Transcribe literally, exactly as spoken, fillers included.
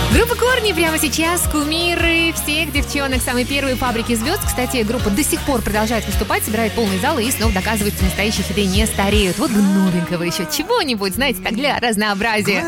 Группа «Корни» прямо сейчас, кумиры всех девчонок самой первой фабрики звезд. Кстати, группа до сих пор продолжает выступать, собирает полные залы и снова доказывает, что настоящие хиты не стареют. Вот бы новенького еще чего-нибудь, знаете, так для разнообразия.